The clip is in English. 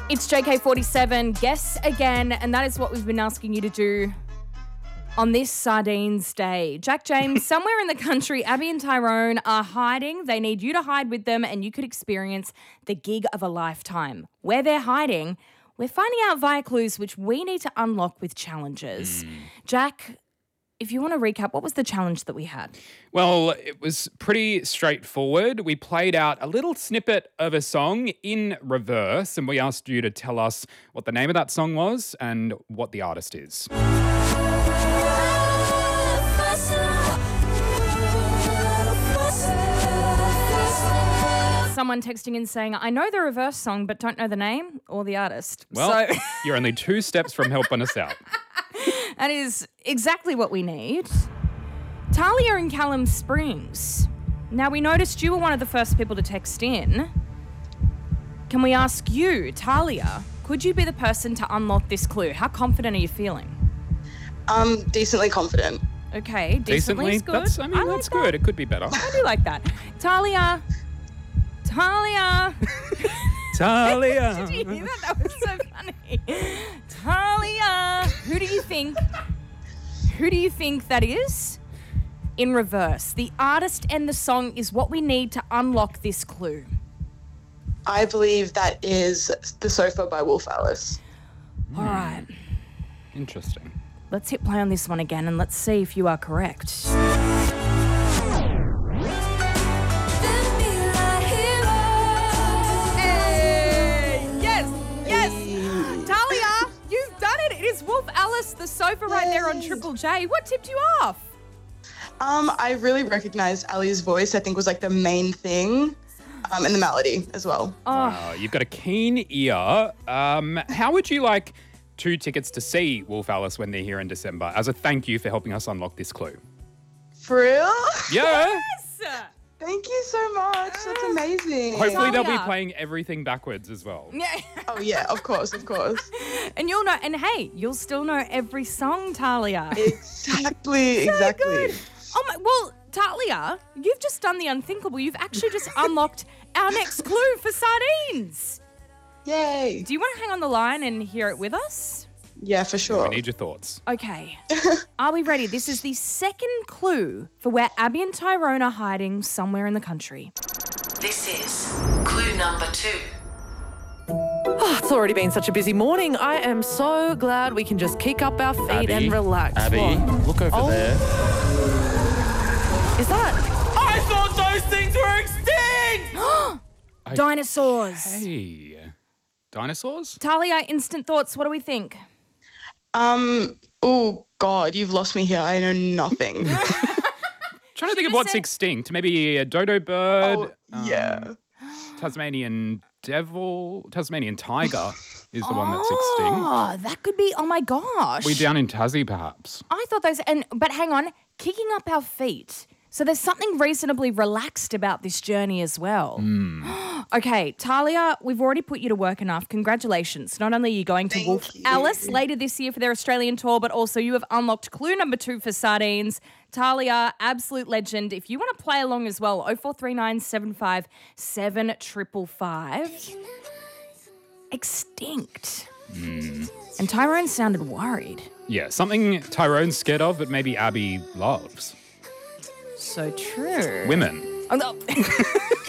It's JK47, Guess Again, and that is what we've been asking you to do on this Sardines Day. Jack James, somewhere in the country, Abby and Tyrone are hiding. They need you to hide with them and you could experience the gig of a lifetime. Where they're hiding, we're finding out via clues which we need to unlock with challenges. Jack, if you want to recap, what was the challenge that we had? Well, it was pretty straightforward. We played out a little snippet of a song in reverse and we asked you to tell us what the name of that song was and what the artist is. Someone texting in saying, I know the reverse song but don't know the name or the artist. Well, you're only 2 steps from helping us out. That is exactly what we need. Talia in Callum Springs. Now, we noticed you were one of the first people to text in. Can we ask you, Talia, could you be the person to unlock this clue? How confident are you feeling? Decently confident. Okay, decently is good. That's that. good. It could be better. I do like that. Talia. Talia. Did you hear that? That was so funny. Talia. Who do you think that is? In reverse. The artist and the song is what we need to unlock this clue. I believe that is The Sofa by Wolf Alice. All right. Interesting. Let's hit play on this one again and let's see if you are correct. Wolf Alice, The Sofa right there on Triple J. What tipped you off? I really recognised Ali's voice. I think was like the main thing, and the melody as well. Wow, you've got a keen ear. How would you like 2 tickets to see Wolf Alice when they're here in December as a thank you for helping us unlock this clue? For real? Yeah. Yes! Thank you so much. That's amazing. Hopefully they'll be Talia. playing everything backwards as well. Yeah. Oh yeah, of course. And you'll know, and hey, you'll still know every song, Talia. Exactly. Good. Oh my, well, Talia, you've just done the unthinkable. You've actually just unlocked our next clue for sardines. Yay. Do you want to hang on the line and hear it with us? Yeah, for sure. We need your thoughts. Okay. Are we ready? This is the second clue for where Abby and Tyrone are hiding somewhere in the country. This is clue number 2. Oh, it's already been such a busy morning. I am so glad we can just kick up our feet and relax. Abby, What? look over there. Is that? I thought those things were extinct! Dinosaurs. Hey. Dinosaurs? Talia, instant thoughts. What do we think? Oh God, you've lost me here. I know nothing. Trying to think of what's extinct. Maybe a dodo bird. Yeah. Tasmanian tiger is the one that's extinct. Oh, that could be, oh my gosh. We down in Tassie, perhaps. I thought those, but hang on, kicking up our feet. So there's something reasonably relaxed about this journey as well. Okay, Talia, we've already put you to work enough. Congratulations. Not only are you going to Wolf Alice later this year for their Australian tour, but also you have unlocked clue number 2 for sardines. Talia, absolute legend. If you want to play along as well, 0439 75 7555. Extinct. And Tyrone sounded worried. Yeah, something Tyrone's scared of, but maybe Abby loves. So true. Women. Oh, no.